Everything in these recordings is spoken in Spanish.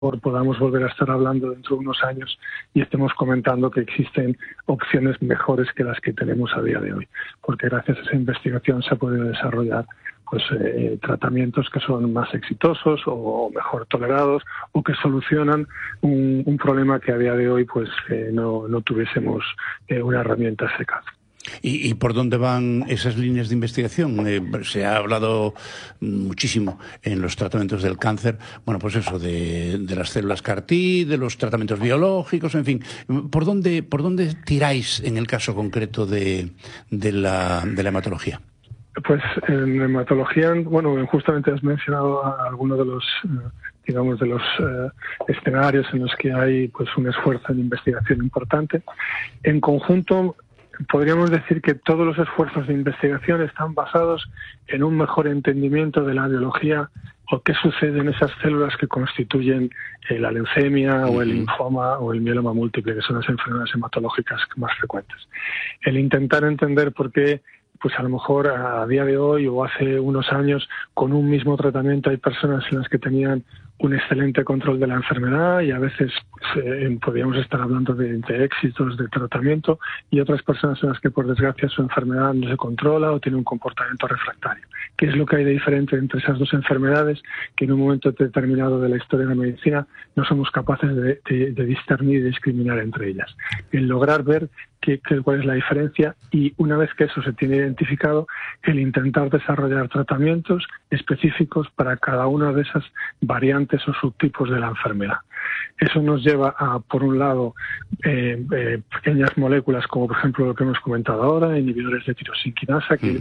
podamos volver a estar hablando dentro de unos años y estemos comentando que existen opciones mejores que las que tenemos a día de hoy, porque gracias a esa investigación se ha podido desarrollar tratamientos que son más exitosos o mejor tolerados o que solucionan un problema que a día de hoy no tuviésemos una herramienta eficaz. ¿Y por dónde van esas líneas de investigación? Se ha hablado muchísimo en los tratamientos del cáncer, bueno, pues eso, de las células CAR-T, de los tratamientos biológicos, en fin. ¿Por dónde tiráis en el caso concreto de la hematología? Pues en hematología, bueno, justamente has mencionado algunos de los escenarios en los que hay pues un esfuerzo en investigación importante. En conjunto, podríamos decir que todos los esfuerzos de investigación están basados en un mejor entendimiento de la biología o qué sucede en esas células que constituyen la leucemia o el linfoma o el mieloma múltiple, que son las enfermedades hematológicas más frecuentes. El intentar entender por qué, pues a lo mejor a día de hoy o hace unos años, con un mismo tratamiento hay personas en las que tenían un excelente control de la enfermedad y a veces podríamos estar hablando de éxitos de tratamiento y otras personas en las que por desgracia su enfermedad no se controla o tiene un comportamiento refractario. ¿Qué es lo que hay de diferente entre esas dos enfermedades? Que en un momento determinado de la historia de la medicina no somos capaces de discernir y discriminar entre ellas. El lograr ver cuál es la diferencia y una vez que eso se tiene identificado, el intentar desarrollar tratamientos específicos para cada una de esas variantes o subtipos de la enfermedad. Eso nos lleva a, por un lado, pequeñas moléculas como por ejemplo lo que hemos comentado ahora, inhibidores de tirosinquinasa, que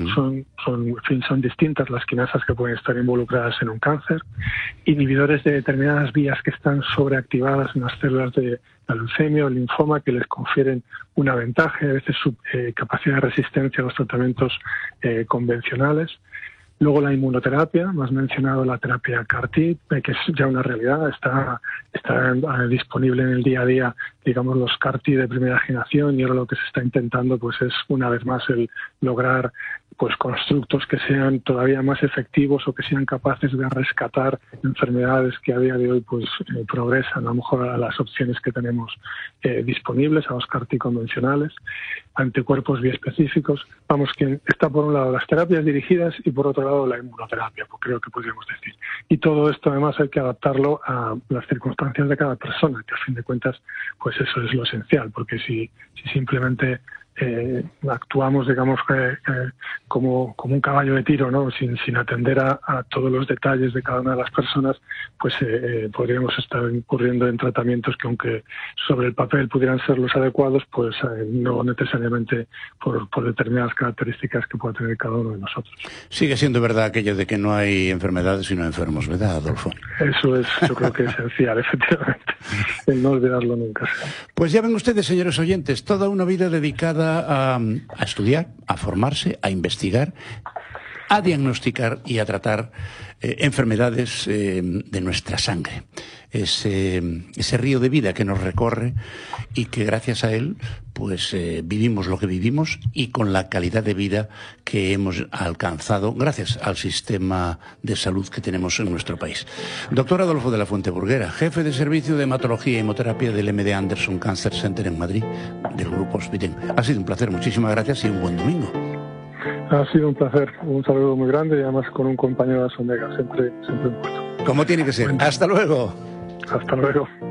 son distintas las quinasas que pueden estar involucradas en un cáncer, inhibidores de determinadas vías que están sobreactivadas en las células de la leucemia o el linfoma, que les confieren una ventaja, a veces su capacidad de resistencia a los tratamientos convencionales. Luego la inmunoterapia, más mencionado la terapia CAR-T, que es ya una realidad, está disponible en el día a día, digamos, los CAR-T de primera generación, y ahora lo que se está intentando pues es una vez más el lograr pues constructos que sean todavía más efectivos o que sean capaces de rescatar enfermedades que a día de hoy pues progresan a lo mejor a las opciones que tenemos disponibles, a los CAR-T convencionales, anticuerpos biespecíficos. Vamos, que está por un lado las terapias dirigidas y por otro lado la inmunoterapia, pues creo que podríamos decir. Y todo esto además hay que adaptarlo a las circunstancias de cada persona, que a fin de cuentas pues eso es lo esencial, porque si simplemente actuamos, digamos, como un caballo de tiro, ¿no? Sin atender a todos los detalles de cada una de las personas, pues podríamos estar incurriendo en tratamientos que, aunque sobre el papel pudieran ser los adecuados, pues no necesariamente por determinadas características que pueda tener cada uno de nosotros. Sigue siendo verdad aquello de que no hay enfermedades sino enfermos, ¿verdad, Adolfo? Eso es, yo creo que es esencial, efectivamente, el no olvidarlo nunca. Pues ya ven ustedes, señores oyentes, toda una vida dedicada a estudiar, a formarse, a investigar, a diagnosticar y a tratar enfermedades de nuestra sangre. Ese río de vida que nos recorre y que gracias a él pues vivimos lo que vivimos y con la calidad de vida que hemos alcanzado gracias al sistema de salud que tenemos en nuestro país. Doctor Adolfo de la Fuente Burguera, jefe de servicio de hematología y hemoterapia del MD Anderson Cancer Center en Madrid, del Grupo Hospiten. Ha sido un placer, muchísimas gracias y un buen domingo. Ha sido un placer, un saludo muy grande y además con un compañero de Sondega, siempre un gusto. Como tiene que ser. Hasta luego. Hasta luego.